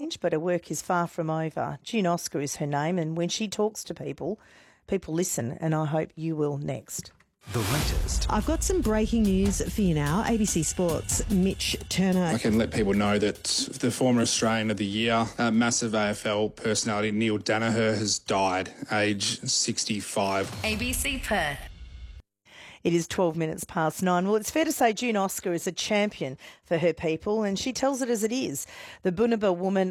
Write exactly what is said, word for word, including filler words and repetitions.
change, but her work is far from over. June Oscar is her name, and when she talks to people, people listen, and I hope you will next. The latest. I've got some breaking news for you now. A B C Sports' Mitch Turner. I can let people know that the former Australian of the Year, uh, massive A F L personality Neil Danaher has died, age sixty-five. A B C Perth. It is twelve minutes past nine. Well, it's fair to say June Oscar is a champion for her people, and she tells it as it is. The Bunaba woman